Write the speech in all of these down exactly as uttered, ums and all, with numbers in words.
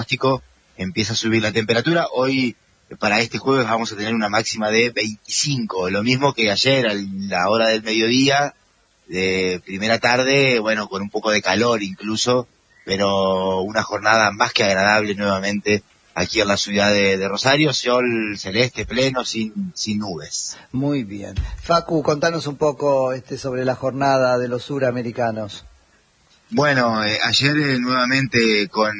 pronóstico empieza a subir la temperatura. Hoy, para este jueves, vamos a tener una máxima de veinticinco, lo mismo que ayer a la hora del mediodía, de primera tarde, bueno, con un poco de calor incluso, pero una jornada más que agradable nuevamente aquí en la ciudad de, de Rosario, sol celeste pleno, sin sin nubes. Muy bien. Facu, contanos un poco este sobre la jornada de los suramericanos. Bueno, eh, ayer eh, nuevamente con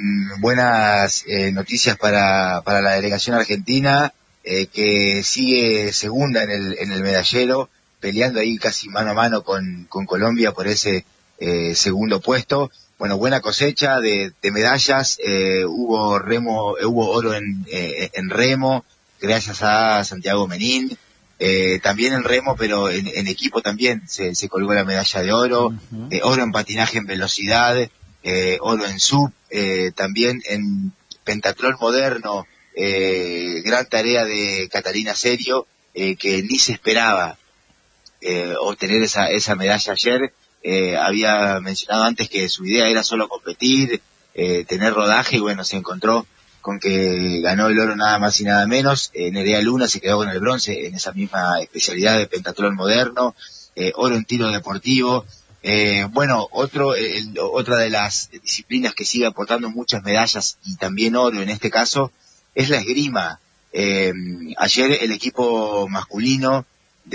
buenas eh, noticias para, para la delegación argentina, eh, que sigue segunda en el, en el medallero, peleando ahí casi mano a mano con, con Colombia por ese eh, segundo puesto. Bueno, buena cosecha de, de medallas, eh, hubo remo, eh, hubo oro en, eh, en remo, gracias a Santiago Menín. Eh, también en remo, pero en, en equipo también se, se colgó la medalla de oro, uh-huh. eh, oro en patinaje en velocidad, eh, oro en sub, eh, también en pentatlón moderno, eh, gran tarea de Catalina Serio, eh, que ni se esperaba eh, obtener esa, esa medalla ayer. Eh, había mencionado antes que su idea era solo competir, eh, tener rodaje, y bueno, se encontró con que ganó el oro nada más y nada menos. eh, Nerea Luna se quedó con el bronce en esa misma especialidad de pentatlón moderno, eh, oro en tiro deportivo. Eh, bueno, otro, el, otra de las disciplinas que sigue aportando muchas medallas y también oro en este caso es la esgrima. Eh, ayer el equipo masculino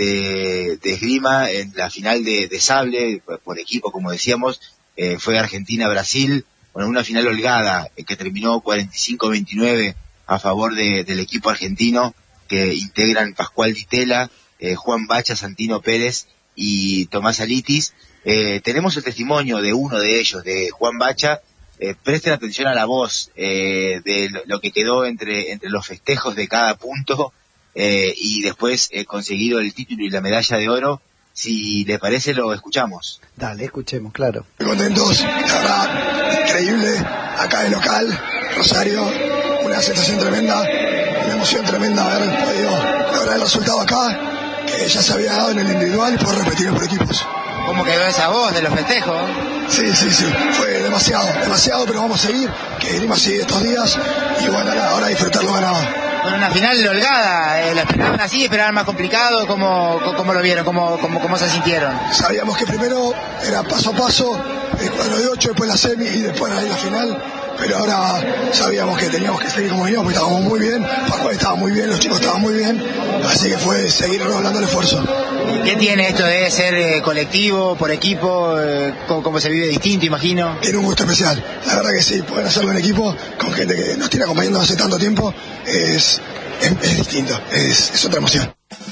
de, de esgrima en la final de, de sable, por equipo como decíamos, eh, fue Argentina-Brasil. Bueno, una final holgada eh, que terminó cuarenta y cinco a veintinueve a favor de, del equipo argentino, que integran Pascual Di Tella, eh, Juan Bacha, Santino Pérez y Tomás Alitis. Eh, tenemos el testimonio de uno de ellos, de Juan Bacha. Eh, presten atención a la voz eh, de lo, lo que quedó entre, entre los festejos de cada punto eh, y después eh, conseguido el título y la medalla de oro. Si le parece, lo escuchamos. Dale, escuchemos, claro. Muy contentos, la verdad, increíble, acá de local, Rosario, una sensación tremenda, una emoción tremenda haber podido lograr el resultado acá, que ya se había dado en el individual y poder repetirlo por equipos. ¿Cómo quedó esa voz de los festejos? Sí, sí, sí, fue demasiado, demasiado, pero vamos a seguir, que venimos así estos días, y bueno, nada, ahora disfrutar lo ganado. Con una final holgada, eh, ¿la esperaban así, esperaban más complicado? ¿Cómo, cómo lo vieron? ¿Cómo, cómo, cómo se sintieron? Sabíamos que primero era paso a paso, el cuadro de ocho, después la semi y después ahí la final, pero ahora sabíamos que teníamos que seguir como veníamos, porque estábamos muy bien, Pascual estaba muy bien, los chicos estaban muy bien, así que fue seguir redoblando el esfuerzo. ¿Qué tiene esto de ser eh, colectivo, por equipo? Eh, ¿cómo, ¿Cómo se vive distinto, imagino? Tiene un gusto especial, la verdad que sí, poder hacerlo en equipo con gente que nos tiene acompañando hace tanto tiempo es, es, es distinto, es, es otra emoción.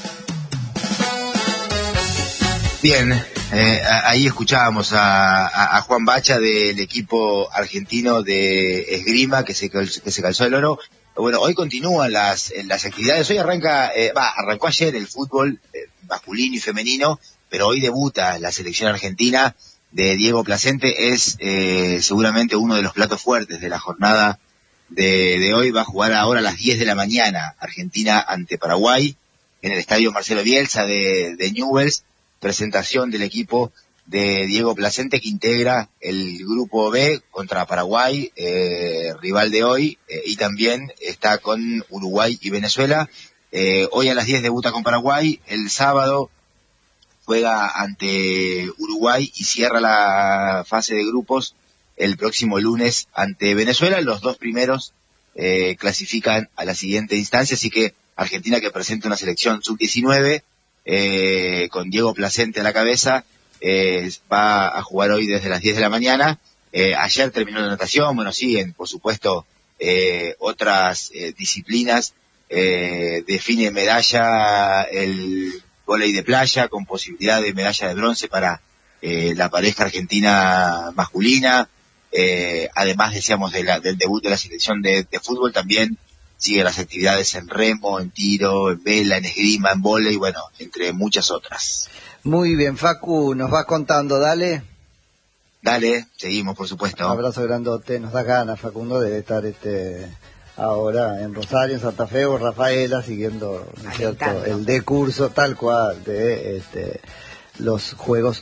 Bien, eh, ahí escuchábamos a, a, a Juan Bacha del equipo argentino de esgrima que se, que se calzó el oro. Bueno, hoy continúan las, las actividades, hoy arranca, eh, va, arrancó ayer el fútbol eh, masculino y femenino, pero hoy debuta la selección argentina de Diego Placente. Es eh, seguramente uno de los platos fuertes de la jornada de, de hoy. Va a jugar ahora a las diez de la mañana Argentina ante Paraguay en el estadio Marcelo Bielsa de, de Newell's. Presentación del equipo de Diego Placente, que integra el grupo B contra Paraguay, eh, rival de hoy, eh, y también está con Uruguay y Venezuela. Eh, hoy a las diez debuta con Paraguay, el sábado juega ante Uruguay y cierra la fase de grupos el próximo lunes ante Venezuela. Los dos primeros eh, clasifican a la siguiente instancia, así que Argentina, que presenta una selección sub diecinueve, eh, con Diego Placente a la cabeza, eh, va a jugar hoy desde las diez de la mañana. Eh, ayer terminó la natación, bueno, siguen, por supuesto, eh, otras eh, disciplinas. Eh, define medalla el vóley de playa, con posibilidad de medalla de bronce para eh, la pareja argentina masculina. Eh, además, decíamos, de la, del debut de la selección de, de fútbol, también sigue las actividades en remo, en tiro, en vela, en esgrima, en vóley, bueno, entre muchas otras. Muy bien, Facu, nos vas contando, dale. Dale, seguimos, por supuesto. Un abrazo grandote, nos da ganas, Facundo, de estar este ahora en Rosario, en Santa Fe o Rafaela, siguiendo, ¿no es cierto?, el de curso tal cual de este los Juegos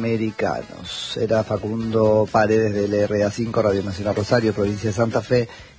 Suramericanos. Era Facundo Paredes del R A cinco, Radio Nacional Rosario, provincia de Santa Fe.